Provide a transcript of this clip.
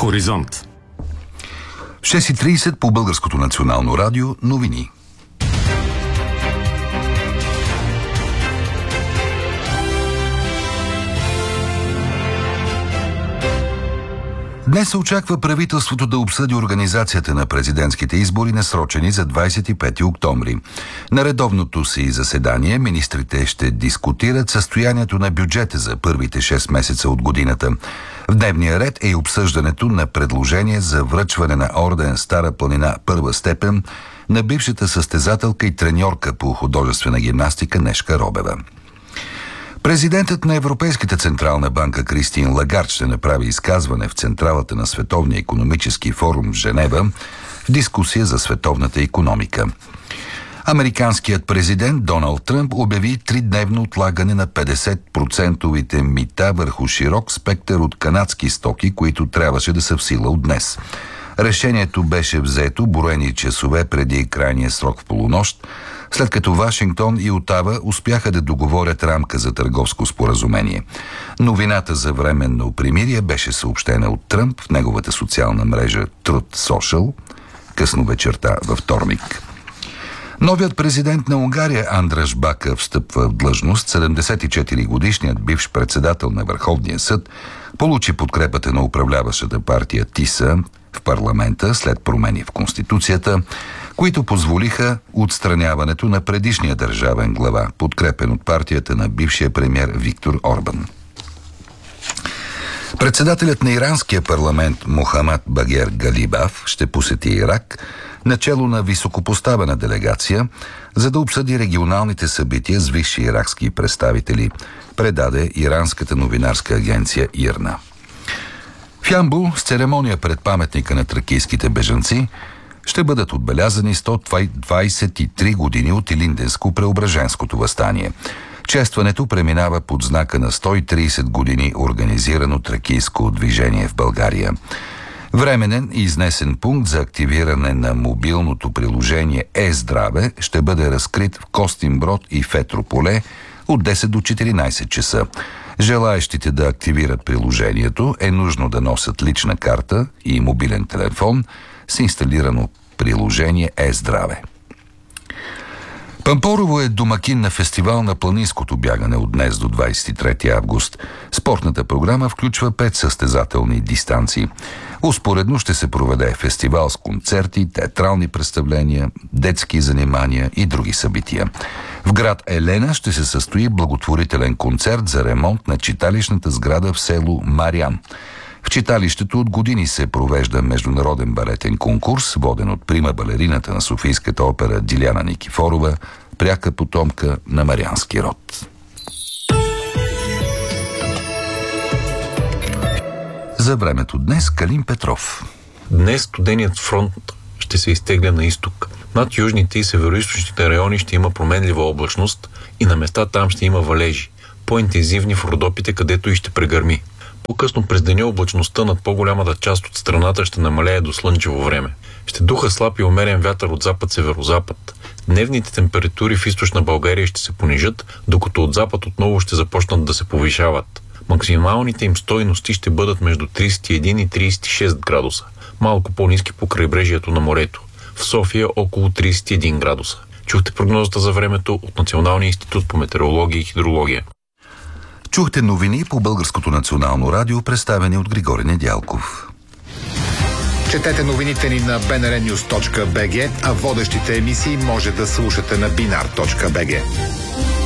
Хоризонт. 6:30 по Българското национално радио. Новини. Днес се очаква правителството да обсъди организацията на президентските избори, насрочени за 25 октомври. На редовното си заседание министрите ще дискутират състоянието на бюджета за първите 6 месеца от годината. В дневния ред е и обсъждането на предложение за връчване на орден Стара планина първа степен на бившата състезателка и треньорка по художествена гимнастика Нешка Робева. Президентът на Европейската централна банка Кристин Лагард ще направи изказване в централата на Световния икономически форум в Женева в дискусия за световната икономика. Американският президент Доналд Тръмп обяви 3-дневно отлагане на 50% мита върху широк спектър от канадски стоки, които трябваше да са в сила от днес. Решението беше взето броени часове преди крайния срок в полунощ, след като Вашингтон и Отава успяха да договорят рамка за търговско споразумение. Новината за временно примирие беше съобщена от Тръмп в неговата социална мрежа Truth Social късно вечерта във вторник. Новият президент на Унгария Андраш Бака встъпва в длъжност. 74-годишният бивш председател на Върховния съд получи подкрепата на управляващата партия ТИСА в парламента след промени в Конституцията, които позволиха отстраняването на предишния държавен глава, подкрепен от партията на бившия премиер Виктор Орбан. Председателят на иранския парламент Мохамад Багер Галибаф ще посети Ирак начело на високопоставена делегация, за да обсъди регионалните събития с висши иракски представители, предаде иранската новинарска агенция ИРНА. В Ямбул с церемония пред паметника на тракийските бежанци ще бъдат отбелязани 123 години от Илинденско-Преображенското въстание. Честването преминава под знака на 130 години организирано тракийско движение в България. Временен и изнесен пункт за активиране на мобилното приложение Е-здраве ще бъде разкрит в Костинброд и в Етрополе от 10 до 14 часа. Желаещите да активират приложението е нужно да носят лична карта и мобилен телефон с инсталирано приложение Е-здраве. Пампорово е домакин на фестивал на планинското бягане от днес до 23 август. Спортната програма включва 5 състезателни дистанции. Успоредно ще се проведе фестивал с концерти, театрални представления, детски занимания и други събития. В град Елена ще се състои благотворителен концерт за ремонт на читалищната сграда в село Марян. В читалището от години се провежда международен балетен конкурс, воден от прима балерината на Софийската опера Диляна Никифорова, пряка потомка на марянски род. За времето днес Калин Петров. Днес студеният фронт ще се изтегля на изток. Над южните и североизточните райони ще има променлива облачност и на места там ще има валежи, по-интензивни в Родопите, където и ще прегърми. По-късно през деня облачността над по-голямата част от страната ще намалее до слънчево време. Ще духа слаб и умерен вятър от запад-северозапад. Дневните температури в източна България ще се понижат, докато от запад отново ще започнат да се повишават. Максималните им стойности ще бъдат между 31 и 36 градуса, малко по-ниски по крайбрежието на морето. В София около 31 градуса. Чухте прогнозата за времето от Националния институт по метеорология и хидрология. Чухте новини по Българското национално радио, представени от Григорий Недялков. Четете новините ни на bnrnews.bg, а водещите емисии може да слушате на binar.bg.